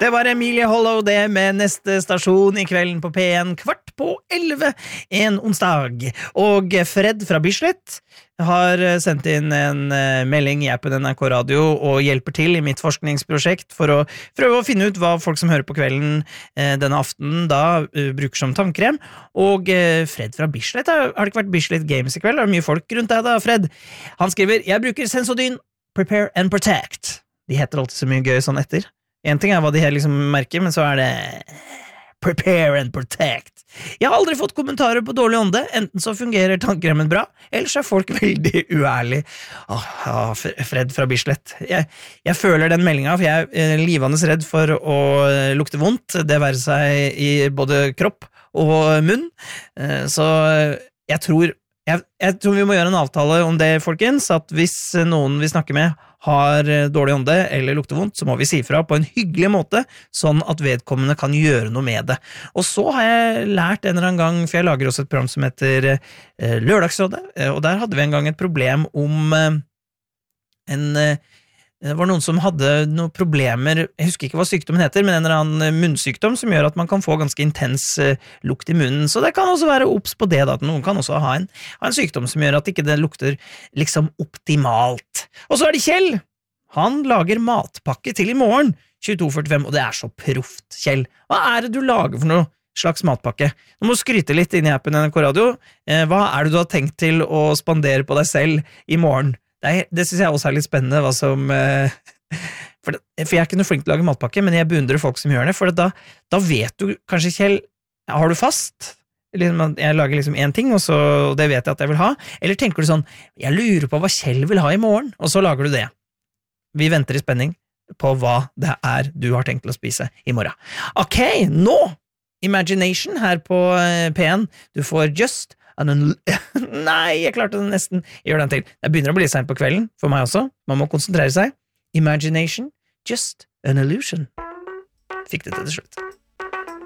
Det var Emilie Hollow det med neste stasjon i kvelden på P1 11:15 en onsdag. Og Fred fra Bislett har sendt inn en melding i appen NRK Radio og hjelper til i mitt forskningsprosjekt for å prøve å finne ut hva folk som hører på kvelden denne aftenen da bruker som tannkrem. Og Fred fra Bislett, har det ikke vært Bislett Games i kveld? Er det mye folk rundt deg da, Fred? Han skriver, jeg bruker Sensodyne Prepare and Protect. De heter alltid så mye gøy sånn etter. En ting hva de her liksom merker, men så det Prepare and Protect. Jeg har aldri fått kommentarer på dårlig ånde, enten så fungerer tannkremen bra, ellers folk veldig uærlige. Fred fra Bislett. Jeg føler den meldingen, for jeg livende redd for å lukte vondt, det være seg i både kropp og munn, så jeg tror vi må gjøre en avtale om det, folkens, at hvis noen vi snakker med har dårlig ånde eller lukter vondt, så må vi si fra på en hyggelig måte, sånn at vedkommende kan gjøre noe med det. Og så har jeg lært en eller annen gang, for jeg lager også et program som heter Lørdagsrådet, og der hadde vi en gang et problem om det var noen som hadde noen problemer, jeg husker ikke hva sykdommen heter, men en eller annen munnsykdom som gjør at man kan få ganske intens lukt i munnen, så det kan også være obs på det da, at noen kan også ha en sykdom som gjør at ikke det lukter liksom optimalt. Og så det Kjell, han lager matpakke til i morgen, 22:45, og det så proft, Kjell. Hva det du lager for noe slags matpakke? Du må skryte litt inn i appen NRK Radio, hva det du har tenkt til å spandere på deg selv i morgen? Det synes jeg også litt spennende, hva som for jeg ikke noe flink til å lage matpakke, men jeg beundrer folk som gjør det, for da vet du kanskje, Kjell, har du fast? Jeg lager liksom en ting, og det vet jeg at jeg vil ha, eller tenker du sånn, jeg lurer på hva Kjell vil ha i morgen, og så lager du det. Vi venter i spenning på hva det du har tenkt til å spise i morgen. Ok, nå! Imagination her på P1. Du får Just Nei, jeg klarte det nesten. Gjør den til. Det begynner å bli sent på kvelden, for meg også. Man må konsentrere seg. Imagination, just an illusion. Fikk det til slutt.